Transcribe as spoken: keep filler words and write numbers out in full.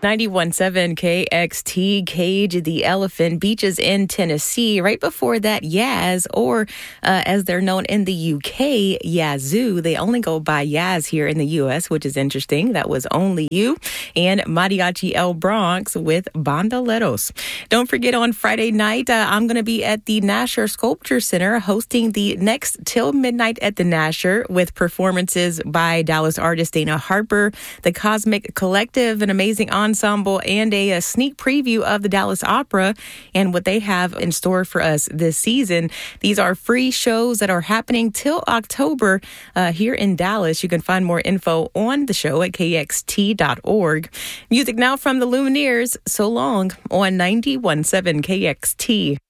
ninety-one point seven K X T, Cage the Elephant, Beaches in Tennessee. Right before that, Yaz, or uh, as they're known in the U K, Yazoo. They only go by Yaz here in the U S, which is interesting. That was Only You. And Mariachi El Bronx with Bandoleros. Don't forget, on Friday night, uh, I'm going to be at the Nasher Sculpture Center hosting the next Till Midnight at the Nasher with performances by Dallas artist Dana Harper, the Cosmic Collective, an amazing ensemble, and a, a sneak preview of the Dallas Opera and what they have in store for us this season. These are free shows that are happening till October uh, here in Dallas. You can find more info on the show at K X T dot org. Music now from the Lumineers, So Long, on ninety-one point seven K X T.